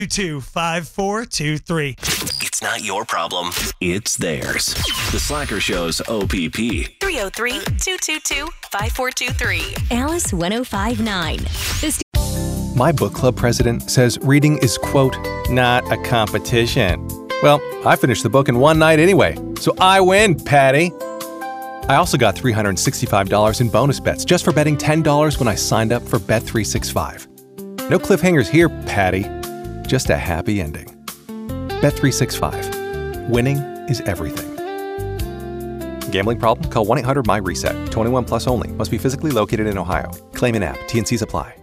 22423. It's not your problem. It's theirs. The Slacker Show's OPP. 303-222-5423. Alice 1059. My book club president says reading is, quote, not a competition. Well, I finished the book in one night anyway, so I win, Patty. I also got $365 in bonus bets just for betting $10 when I signed up for Bet365. No cliffhangers here, Patty. Just a happy ending. Bet365. Winning is everything. Gambling problem? Call 1-800-MY-RESET. 21 plus only. Must be physically located in Ohio. Claim in app. T&Cs apply.